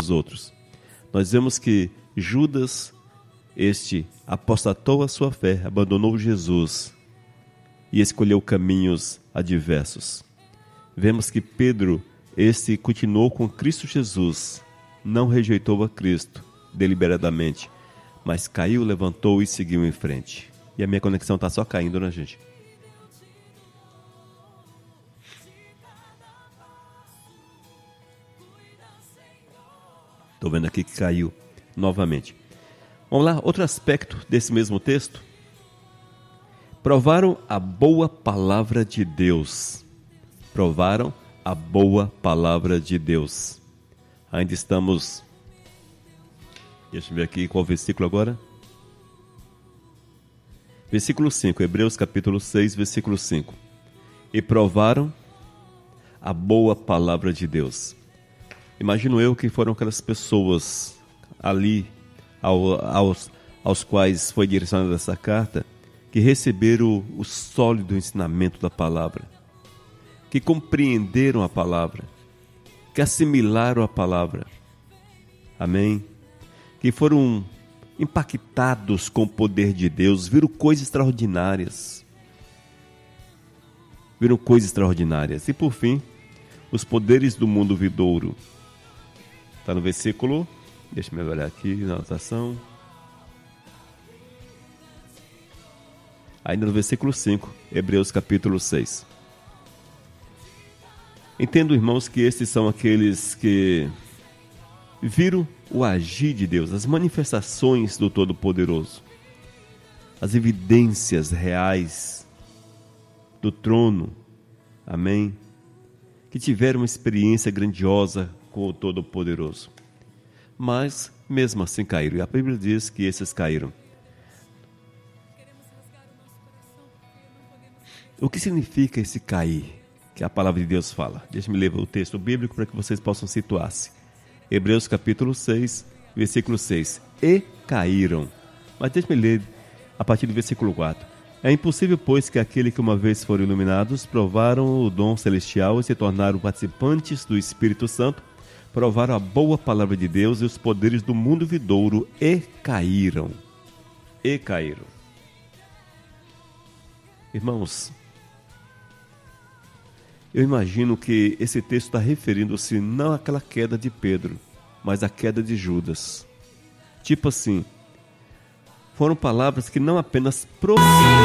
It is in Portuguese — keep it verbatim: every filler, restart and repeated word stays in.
aos outros. Nós vemos que Judas, este, apostatou a sua fé, abandonou Jesus e escolheu caminhos adversos. Vemos que Pedro, este, continuou com Cristo Jesus, não rejeitou a Cristo deliberadamente, mas caiu, levantou e seguiu em frente. E a minha conexão está só caindo, né, gente? Estou vendo aqui que caiu novamente. Vamos lá, outro aspecto desse mesmo texto. Provaram a boa palavra de Deus. Provaram a boa palavra de Deus. Ainda estamos... Deixa eu ver aqui qual versículo agora. Versículo cinco, Hebreus capítulo seis, versículo cinco. E provaram a boa palavra de Deus. Imagino eu que foram aquelas pessoas ali ao, aos, aos quais foi direcionada essa carta, que receberam o sólido ensinamento da palavra, que compreenderam a palavra, que assimilaram a palavra. Amém? Que foram impactados com o poder de Deus, viram coisas extraordinárias. Viram coisas extraordinárias. E por fim, os poderes do mundo vindouro. Está no versículo, deixa eu olhar aqui na anotação. Ainda no versículo cinco, Hebreus capítulo seis. Entendo, irmãos, que estes são aqueles que viram o agir de Deus, as manifestações do Todo-Poderoso, as evidências reais do trono, amém? Que tiveram uma experiência grandiosa com o Todo-Poderoso. Mas, mesmo assim, caíram. E a Bíblia diz que esses caíram. O que significa esse cair que a palavra de Deus fala? Deixa-me ler o texto bíblico para que vocês possam situar-se. Hebreus capítulo seis, versículo seis. E caíram. Mas deixa-me ler a partir do versículo quatro. É impossível, pois, que aqueles que uma vez foram iluminados, provaram o dom celestial e se tornaram participantes do Espírito Santo, provaram a boa palavra de Deus e os poderes do mundo vindouro e caíram. E caíram. Irmãos, eu imagino que esse texto está referindo-se não àquela queda de Pedro, mas à queda de Judas. Tipo assim, foram palavras que não apenas